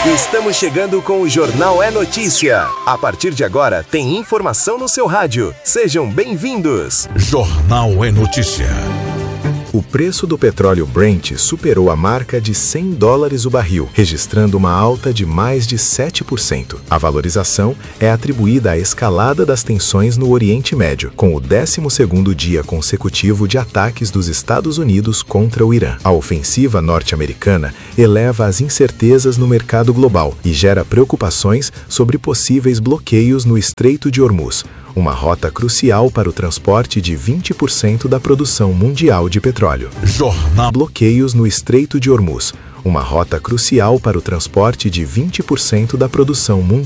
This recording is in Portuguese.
Estamos chegando com o Jornal É Notícia. A partir de agora, tem informação no seu rádio. Sejam bem-vindos. Jornal É Notícia. O preço do petróleo Brent superou a marca de $100 o barril, registrando uma alta de mais de 7%. A valorização é atribuída à escalada das tensões no Oriente Médio, com o 12º dia consecutivo de ataques dos Estados Unidos contra o Irã. A ofensiva norte-americana eleva as incertezas no mercado global e gera preocupações sobre possíveis bloqueios no Estreito de Hormuz, uma rota crucial para o transporte de 20% da produção mundial de petróleo. Bloqueios no Estreito de Hormuz, uma rota crucial para o transporte de 20% da produção mundial.